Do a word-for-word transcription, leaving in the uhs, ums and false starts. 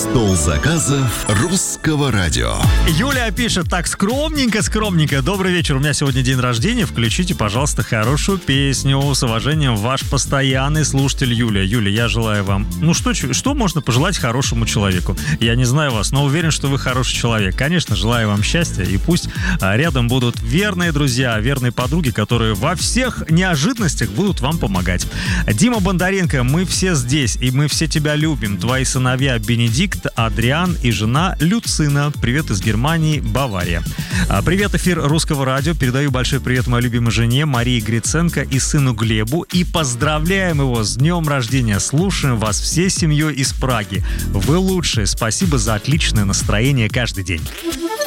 Стол заказов Русского радио. Юлия пишет: так, скромненько, скромненько. Добрый вечер, у меня сегодня день рождения. Включите, пожалуйста, хорошую песню. С уважением, ваш постоянный слушатель Юлия. Юлия, я желаю вам... Ну, что, что можно пожелать хорошему человеку? Я не знаю вас, но уверен, что вы хороший человек. Конечно, желаю вам счастья. И пусть рядом будут верные друзья, верные подруги, которые во всех неожиданностях будут вам помогать. Дима Бондаренко, мы все здесь, и мы все тебя любим. Твои сыновья Бенедикт, Адриан и жена Люцина. Привет из Германии, Бавария. Привет, эфир Русского радио. Передаю большой привет моей любимой жене Марии Гриценко и сыну Глебу. И поздравляем его с днем рождения. Слушаем вас всей семьей из Праги. Вы лучшие. Спасибо за отличное настроение каждый день.